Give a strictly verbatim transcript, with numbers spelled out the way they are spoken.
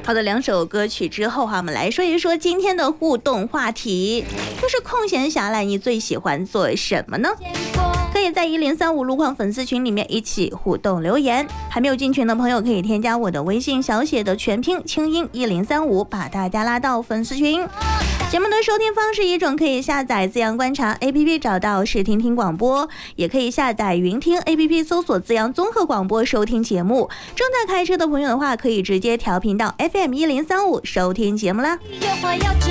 好的，两首歌曲之后哈，我们来说一说今天的互动话题，就是空闲下来你最喜欢做什么呢？可以在一零三五路况粉丝群里面一起互动留言，还没有进群的朋友可以添加我的微信小写的全拼清音一零三五，把大家拉到粉丝群。节目的收听方式一种可以下载资阳观察 A P P 找到视听听广播，也可以下载云听 A P P 搜索资阳综合广播收听节目。正在开车的朋友的话，可以直接调频到 F M 一零三五收听节目啦。有话要知